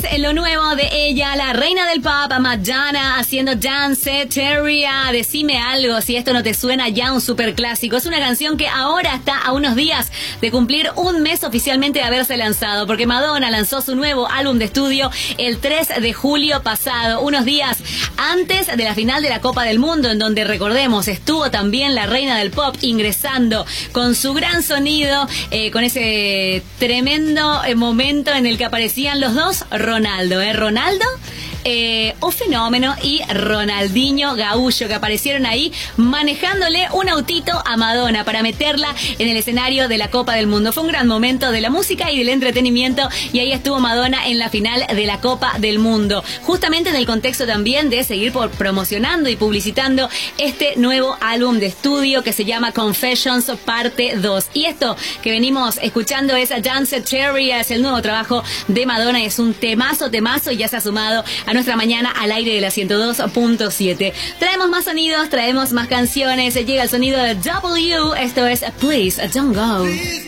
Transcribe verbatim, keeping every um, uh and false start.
en lo nuevo de ella, la reina del pop, Madonna, haciendo Danceteria. Decime algo, si esto no te suena ya un superclásico. Es una canción que ahora está a unos días de cumplir un mes oficialmente de haberse lanzado, porque Madonna lanzó su nuevo álbum de estudio el tres de julio pasado, unos días antes de la final de la Copa del Mundo, en donde, recordemos, estuvo también la reina del pop ingresando con su gran sonido, eh, con ese tremendo eh, momento en el que aparecían los dos Ronaldo, ¿eh? Ronaldo, eh, un fenómeno, y Ronaldinho Gaúcho, que aparecieron ahí manejándole un autito a Madonna para meterla en el escenario de la Copa del Mundo. Fue un gran momento de la música y del entretenimiento, y ahí estuvo Madonna en la final de la Copa del Mundo, justamente en el contexto también de seguir por promocionando y publicitando este nuevo álbum de estudio que se llama Confessions parte dos. Y esto que venimos escuchando es Danceteria, es el nuevo trabajo de Madonna y es un temazo, temazo, y ya se ha sumado a nuestra mañana al aire de la ciento dos punto siete. Traemos más sonidos, traemos más canciones, llega el sonido de W, esto es Please Don't Go.